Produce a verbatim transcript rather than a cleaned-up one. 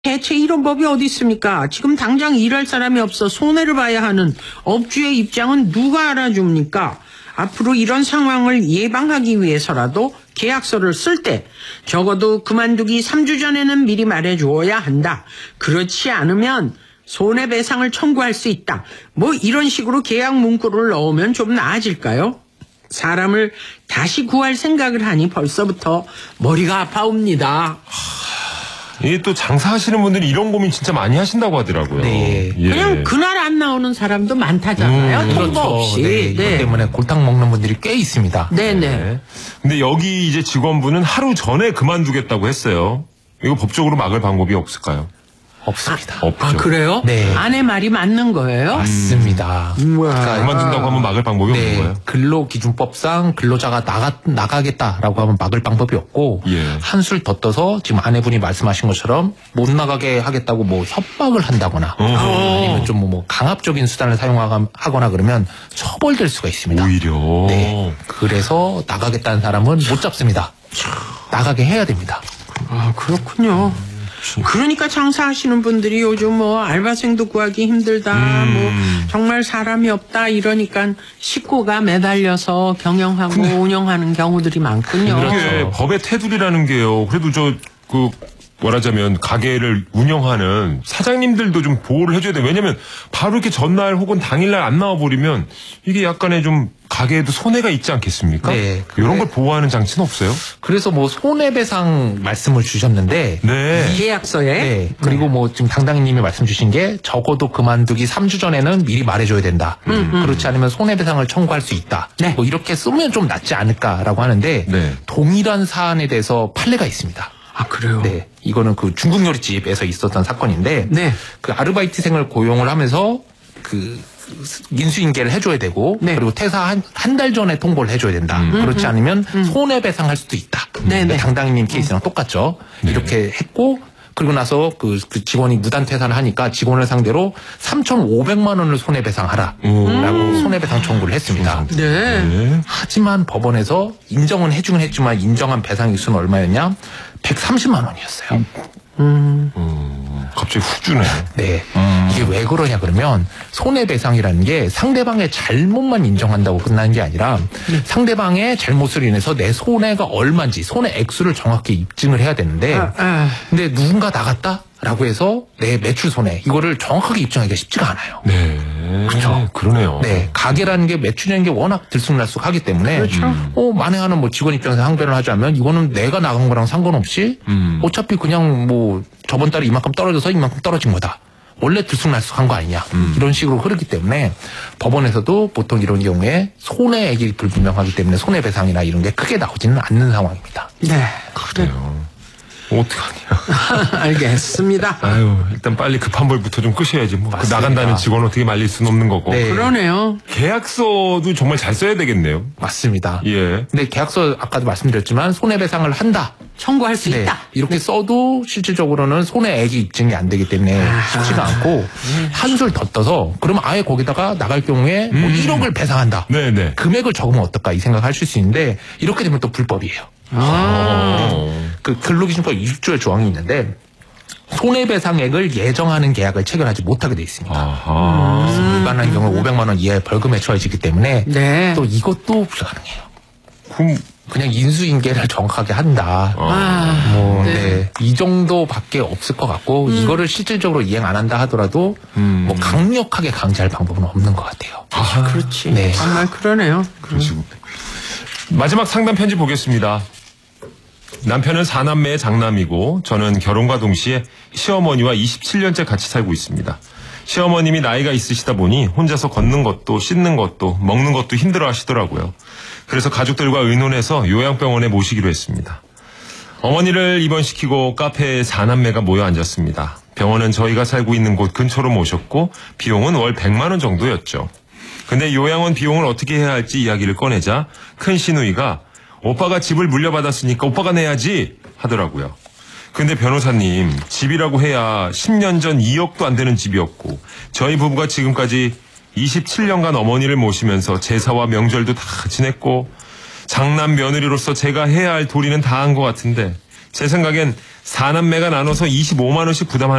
대체 이런 법이 어디 있습니까? 지금 당장 일할 사람이 없어 손해를 봐야 하는 업주의 입장은 누가 알아줍니까? 앞으로 이런 상황을 예방하기 위해서라도 계약서를 쓸 때 적어도 그만두기 삼 주 전에는 미리 말해줘야 한다. 그렇지 않으면 손해배상을 청구할 수 있다. 뭐 이런 식으로 계약 문구를 넣으면 좀 나아질까요? 사람을 다시 구할 생각을 하니 벌써부터 머리가 아파옵니다. 이게 또 장사하시는 분들이 이런 고민 진짜 많이 하신다고 하더라고요. 네. 예. 그냥 그날 안 나오는 사람도 많다잖아요. 음, 통보 그렇죠. 없이. 네, 이것 네. 때문에 골탕 먹는 분들이 꽤 있습니다. 네네. 네. 근데 여기 이제 직원분은 하루 전에 그만두겠다고 했어요. 이거 법적으로 막을 방법이 없을까요? 없습니다. 없죠. 아, 그래요? 네. 아내 말이 맞는 거예요? 맞습니다. 우와. 그만둔다고 하면 막을 방법이 없는 네, 거예요? 근로기준법상 근로자가 나가, 나가겠다라고 하면 막을 방법이 없고, 예. 한술 더 떠서 지금 아내분이 말씀하신 것처럼 못 나가게 하겠다고 뭐 협박을 한다거나, 어. 아니면 좀 뭐 강압적인 수단을 사용하거나 그러면 처벌될 수가 있습니다. 오히려. 네. 그래서 나가겠다는 사람은 못 잡습니다. 나가게 해야 됩니다. 아, 그렇군요. 그러니까 장사하시는 분들이 요즘 뭐 알바생도 구하기 힘들다, 음. 뭐 정말 사람이 없다 이러니까 식구가 매달려서 경영하고 근데 운영하는 경우들이 많군요. 이게 그렇죠. 법의 테두리라는 게요. 그래도 저 그 말하자면 가게를 운영하는 사장님들도 좀 보호를 해줘야 돼요. 왜냐면 바로 이렇게 전날 혹은 당일날 안 나와버리면 이게 약간의 좀 가게에도 손해가 있지 않겠습니까? 네. 이런 걸 보호하는 장치는 없어요? 그래서 뭐 손해배상 말씀을 주셨는데, 네. 계약서에 네. 그리고 뭐 지금 당당님이 말씀 주신 게 적어도 그만두기 삼 주 전에는 미리 말해줘야 된다. 음, 음. 그렇지 않으면 손해배상을 청구할 수 있다. 네. 뭐 이렇게 쓰면 좀 낫지 않을까라고 하는데, 네. 동일한 사안에 대해서 판례가 있습니다. 아, 그래요? 네. 이거는 그 중국 요리집에서 있었던 사건인데, 네. 그 아르바이트생을 고용을 하면서 그 인수인계를 해줘야 되고, 네. 그리고 퇴사 한 한 달 전에 통보를 해줘야 된다. 음. 그렇지 않으면 손해배상할 수도 있다. 네네. 당당님 케이스랑 똑같죠. 네. 이렇게 했고, 그리고 나서 그, 그 직원이 무단 퇴사를 하니까 직원을 상대로 삼천오백만 원을 손해배상하라. 음. 라고 손해배상 청구를 했습니다. 네. 네. 하지만 법원에서 인정은 해주긴 했지만 인정한 배상 일수는 얼마였냐? 백삼십만 원이었어요. 음. 음, 갑자기 훅 주네. 네. 음. 이게 왜 그러냐 그러면 손해배상이라는 게 상대방의 잘못만 인정한다고 끝나는 게 아니라 네. 상대방의 잘못을 인해서 내 손해가 얼마인지 손해 액수를 정확히 입증을 해야 되는데 아, 아. 근데 누군가 나갔다? 라고 해서 내 매출 손해 이거를 정확하게 입증하기가 쉽지가 않아요. 네. 그렇죠. 그러네요. 네, 가게라는 게 매출이라는 게 워낙 들쑥날쑥하기 때문에 그렇죠. 어, 만회하는 뭐 직원 입장에서 항변을 하자면 이거는 내가 나간 거랑 상관없이 음. 어차피 그냥 뭐 저번 달에 이만큼 떨어져서 이만큼 떨어진 거다. 원래 들쑥날쑥한 거 아니냐. 음. 이런 식으로 흐르기 때문에 법원에서도 보통 이런 경우에 손해액이 불분명하기 때문에 손해배상이나 이런 게 크게 나오지는 않는 상황입니다. 네. 그래요. 어떡하냐. 알겠습니다. 아유, 일단 빨리 급한 벌부터 좀 끄셔야지. 뭐. 그 맞습니다. 나간다는 직원 어떻게 말릴 수는 없는 거고. 네. 그러네요. 계약서도 정말 잘 써야 되겠네요. 맞습니다. 예. 근데 계약서 아까도 말씀드렸지만 손해배상을 한다. 청구할 수 네, 있다. 이렇게 써도 실질적으로는 손해액이 입증이 안 되기 때문에 쉽지가 않고 한술 더 떠서 그러면 아예 거기다가 나갈 경우에 뭐 음. 일억을 배상한다. 네네. 금액을 적으면 어떨까 이 생각하실 수 있는데 이렇게 되면 또 불법이에요. 아. 어. 그 근로기준법 일 조의 조항이 있는데 손해배상액을 예정하는 계약을 체결하지 못하게 돼 있습니다. 아하. 위반한 경우 오백만 원 이하의 벌금에 처해지기 때문에 네. 또 이것도 불가능해요. 그럼, 그냥 인수인계를 정확하게 한다. 아. 뭐, 네. 네. 이 정도밖에 없을 것 같고, 이거를 실질적으로 이행 안 한다 하더라도, 음. 뭐, 강력하게 강제할 방법은 없는 것 같아요. 아, 그렇지. 네. 정말 그러네요. 그러시고. 마지막 상담 편지 보겠습니다. 남편은 사남매의 장남이고 저는 결혼과 동시에 시어머니와 이십칠 년째 같이 살고 있습니다. 시어머님이 나이가 있으시다 보니 혼자서 걷는 것도 씻는 것도 먹는 것도 힘들어 하시더라고요. 그래서 가족들과 의논해서 요양병원에 모시기로 했습니다. 어머니를 입원시키고 카페에 사남매가 모여 앉았습니다. 병원은 저희가 살고 있는 곳 근처로 모셨고 비용은 월 백만 원 정도였죠. 근데 요양원 비용을 어떻게 해야 할지 이야기를 꺼내자 큰 시누이가 오빠가 집을 물려받았으니까 오빠가 내야지 하더라고요. 근데 변호사님, 집이라고 해야 십 년 전 이억도 안 되는 집이었고 저희 부부가 지금까지 이십칠 년간 어머니를 모시면서 제사와 명절도 다 지냈고 장남 며느리로서 제가 해야 할 도리는 다 한 것 같은데 제 생각엔 사남매가 나눠서 이십오만 원씩 부담하는